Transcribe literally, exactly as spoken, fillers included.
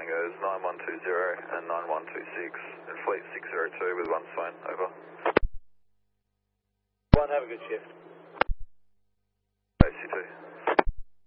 Tangos nine one two zero and nine one two six and Fleet six zero two with one phone, over. One, have a good shift.